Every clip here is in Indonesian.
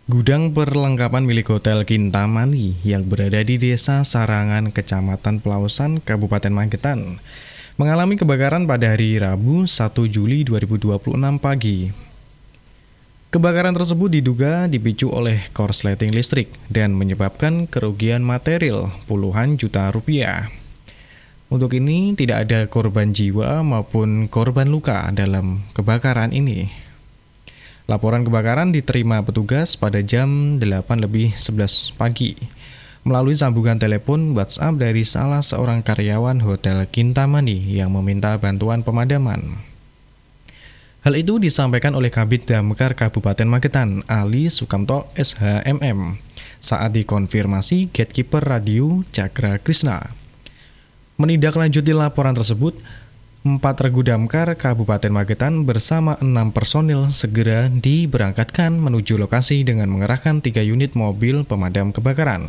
Gudang perlengkapan milik Hotel Kintamani yang berada di Desa Sarangan, Kecamatan Pelausan, Kabupaten Magetan, mengalami kebakaran pada hari Rabu 1 Juli 2026 pagi. Kebakaran tersebut diduga dipicu oleh korsleting listrik dan menyebabkan kerugian material puluhan juta rupiah. Untuk ini tidak ada korban jiwa maupun korban luka dalam kebakaran ini. Laporan kebakaran diterima petugas pada jam 8:11 pagi melalui sambungan telepon WhatsApp dari salah seorang karyawan Hotel Kintamani yang meminta bantuan pemadaman. Hal itu disampaikan oleh Kabid Damkar Kabupaten Magetan, Ali Sukamto SHMM, saat dikonfirmasi gatekeeper radio Cakra Krisna. Menindaklanjuti laporan tersebut, 4 regu damkar Kabupaten Magetan bersama 6 personil segera diberangkatkan menuju lokasi dengan mengerahkan 3 unit mobil pemadam kebakaran.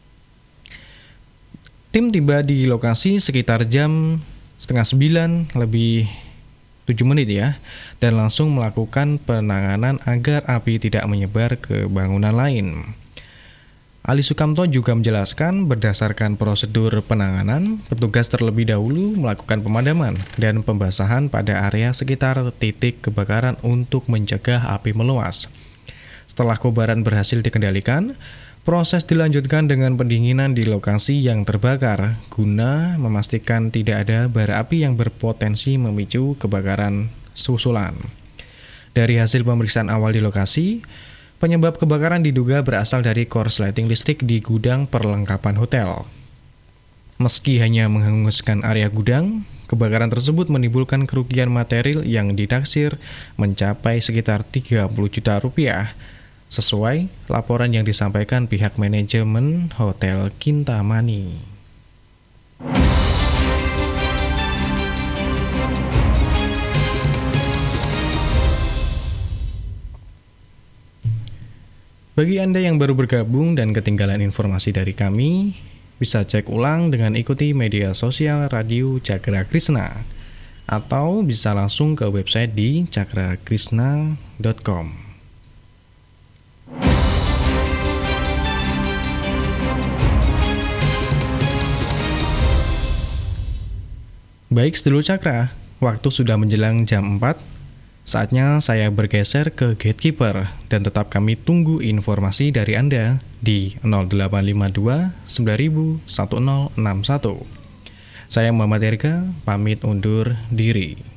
Tim tiba di lokasi sekitar jam 8:30 lebih 7 menit dan langsung melakukan penanganan agar api tidak menyebar ke bangunan lain. Ali Sukamto juga menjelaskan berdasarkan prosedur penanganan, petugas terlebih dahulu melakukan pemadaman dan pembasahan pada area sekitar titik kebakaran untuk mencegah api meluas. Setelah kobaran berhasil dikendalikan, proses dilanjutkan dengan pendinginan di lokasi yang terbakar guna memastikan tidak ada bara api yang berpotensi memicu kebakaran susulan. Dari hasil pemeriksaan awal di lokasi, penyebab kebakaran diduga berasal dari korsleting listrik di gudang perlengkapan hotel. Meski hanya menghanguskan area gudang, kebakaran tersebut menimbulkan kerugian material yang ditaksir mencapai sekitar 30 juta rupiah, sesuai laporan yang disampaikan pihak manajemen Hotel Kintamani. Bagi Anda yang baru bergabung dan ketinggalan informasi dari kami, bisa cek ulang dengan ikuti media sosial Radio Cakra Krisna, atau bisa langsung ke website di cakrakrisna.com. Baik sedulur Cakra, waktu sudah menjelang jam 4. Saatnya saya bergeser ke gatekeeper dan tetap kami tunggu informasi dari Anda di 0852 9000 1061. Saya Muhammad Erga, pamit undur diri.